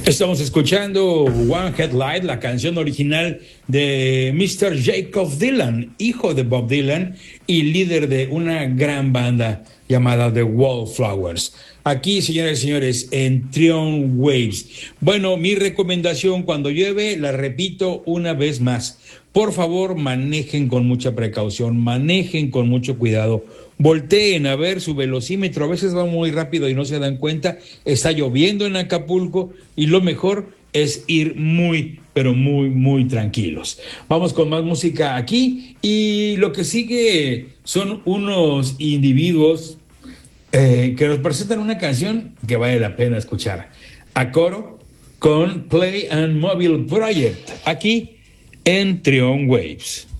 Estamos escuchando One Headlight, la canción original de Mr. Jacob Dylan, hijo de Bob Dylan y líder de una gran banda llamada The Wallflowers. Aquí, señoras y señores, en Trion Waves. Bueno, mi recomendación cuando llueve, la repito una vez más. Por favor, manejen con mucha precaución, manejen con mucho cuidado. Volteen a ver su velocímetro, a veces va muy rápido y no se dan cuenta. Está lloviendo en Acapulco y lo mejor es ir muy, pero muy, muy tranquilos. Vamos con más música aquí y lo que sigue son unos individuos que nos presentan una canción que vale la pena escuchar. A coro con Play and Mobile Project, aquí en Trion Waves.